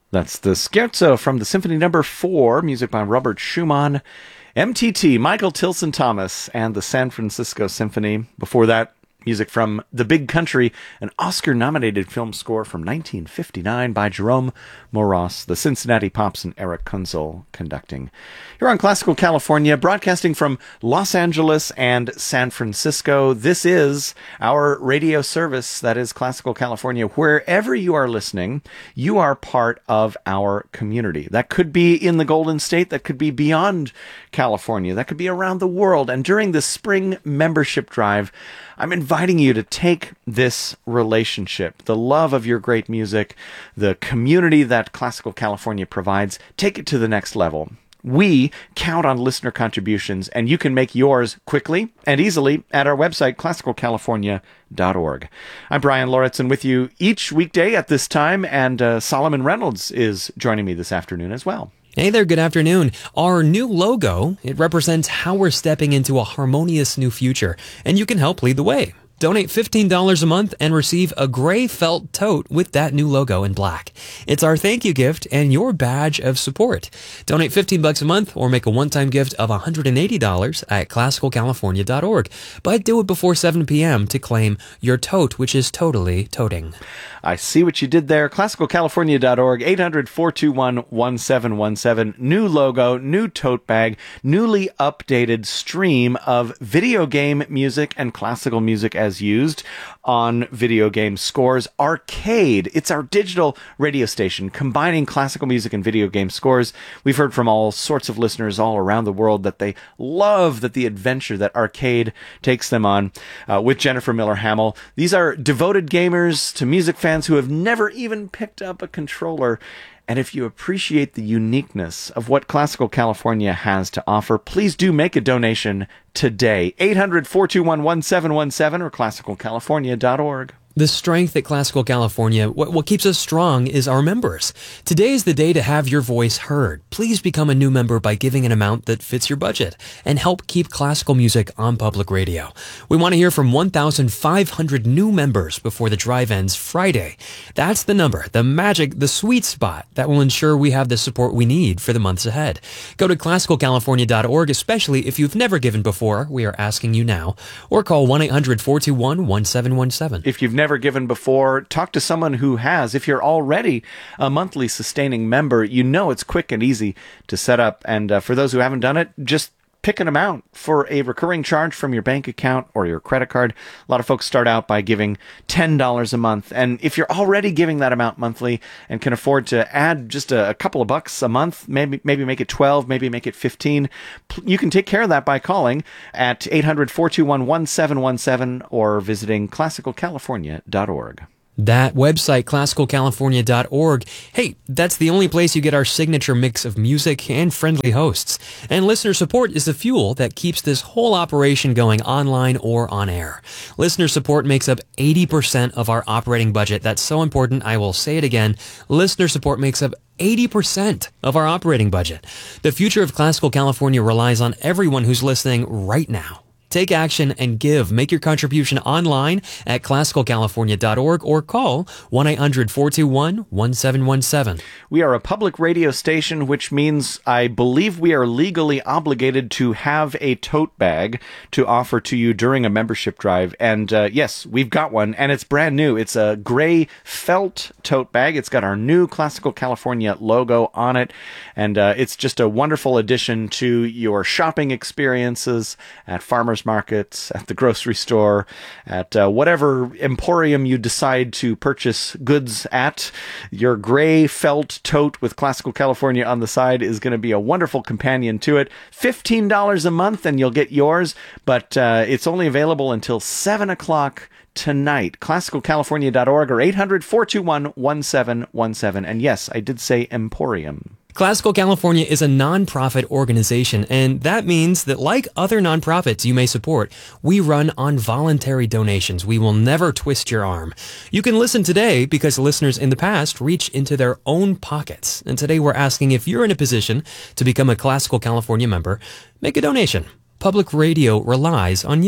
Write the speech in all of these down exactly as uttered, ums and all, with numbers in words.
That's the Scherzo from the Symphony Number Four, music by Robert Schumann, M T T, Michael Tilson Thomas, and the San Francisco Symphony. Before that, music from The Big Country, an Oscar-nominated film score from nineteen fifty-nine by Jerome Moross, the Cincinnati Pops, and Eric Kunzel conducting. Here on Classical California, broadcasting from Los Angeles and San Francisco. This is our radio service that is Classical California. Wherever you are listening, you are part of our community. That could be in the Golden State, that could be beyond California, that could be around the world. And during the spring membership drive, I'm inviting you to take this relationship, the love of your great music, the community that Classical California provides, take it to the next level. We count on listener contributions, and you can make yours quickly and easily at our website, classical california dot org. I'm Brian Lauritsen with you each weekday at this time, and uh, Solomon Reynolds is joining me this afternoon as well. Hey there, good afternoon. Our new logo, it represents how we're stepping into a harmonious new future, and you can help lead the way. Donate fifteen dollars a month and receive a gray felt tote with that new logo in black. It's our thank you gift and your badge of support. Donate fifteen bucks a month or make a one-time gift of one hundred eighty dollars at classical california dot org. But do it before seven p.m. to claim your tote, which is totally toting. I see what you did there. classical california dot org, eight hundred, four two one, one seven one seven. New logo, new tote bag, newly updated stream of video game music and classical music as used on video game scores. Arcade, it's our digital radio station combining classical music and video game scores. We've heard from all sorts of listeners all around the world that they love that the adventure that Arcade takes them on uh, with Jennifer Miller Hamill. These are devoted gamers to music fans who have never even picked up a controller. And if you appreciate the uniqueness of what Classical California has to offer, please do make a donation today. eight hundred, four two one, one seven one seven or classical california dot org. The strength at Classical California, what, what keeps us strong is our members. Today is the day to have your voice heard. Please become a new member by giving an amount that fits your budget and help keep classical music on public radio. We want to hear from one thousand five hundred new members before the drive ends Friday. That's the number, the magic, the sweet spot that will ensure we have the support we need for the months ahead. Go to classical california dot org, especially if you've never given before. We are asking you now. Or call one eight hundred, four two one, one seven one seven. If you've never never given before, talk to someone who has. If you're already a monthly sustaining member, you know it's quick and easy to set up. And uh, for those who haven't done it, just pick an amount for a recurring charge from your bank account or your credit card. A lot of folks start out by giving ten dollars a month. And if you're already giving that amount monthly and can afford to add just a, a couple of bucks a month, maybe maybe make it twelve, maybe make it fifteen, you can take care of that by calling at eight hundred, four two one, one seven one seven or visiting classical california dot org. That website, classical california dot org. Hey, that's the only place you get our signature mix of music and friendly hosts. And listener support is the fuel that keeps this whole operation going online or on air. Listener support makes up eighty percent of our operating budget. That's so important, I will say it again. Listener support makes up eighty percent of our operating budget. The future of Classical California relies on everyone who's listening right now. Take action and give. Make your contribution online at classical california dot org or call one eight hundred, four two one, one seven one seven. We are a public radio station, which means I believe we are legally obligated to have a tote bag to offer to you during a membership drive. And uh, yes, we've got one, and it's brand new. It's a gray felt tote bag. It's got our new Classical California logo on it, and uh, it's just a wonderful addition to your shopping experiences at farmers markets, at the grocery store, at uh, whatever emporium you decide to purchase goods at. Your gray felt tote with Classical California on the side is going to be a wonderful companion to it. fifteen dollars a month and you'll get yours, but uh, it's only available until seven o'clock tonight. classical california dot org or eight hundred, four two one, one seven one seven. And yes, I did say emporium. Classical California is a nonprofit organization, and that means that like other nonprofits you may support, we run on voluntary donations. We will never twist your arm. You can listen today because listeners in the past reach into their own pockets. And today we're asking if you're in a position to become a Classical California member, make a donation. Public radio relies on you.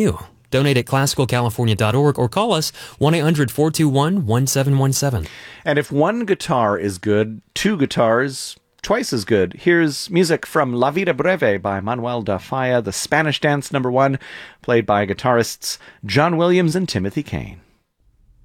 Donate at classical california dot org or call us one eight hundred four two one one seven one seven. And if one guitar is good, two guitars twice as good. Here's music from La Vida Breve by Manuel da Faya, the Spanish Dance number one, played by guitarists John Williams and Timothy Kane.